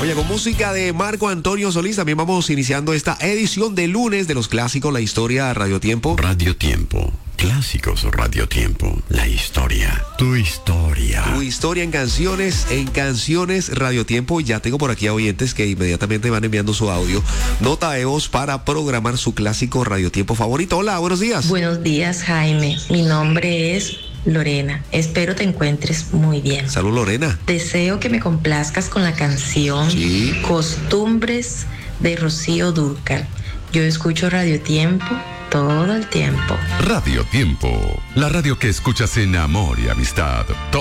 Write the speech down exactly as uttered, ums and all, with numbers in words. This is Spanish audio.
Oye, con música de Marco Antonio Solís también vamos iniciando esta edición de lunes de los clásicos, la historia Radio Tiempo. Radio Tiempo, clásicos Radio Tiempo, la historia, tu historia. Tu historia en canciones, en canciones Radio Tiempo. Ya tengo por aquí a oyentes que inmediatamente van enviando su audio, nota de voz para programar su clásico Radio Tiempo favorito. Hola, buenos días. Buenos días, Jaime. Mi nombre es Lorena. Espero te encuentres muy bien. Salud, Lorena. Deseo que me complazcas con la canción Sí. Costumbres de Rocío Dúrcal. Yo escucho Radio Tiempo todo el tiempo. Radio Tiempo, la radio que escuchas en amor y amistad.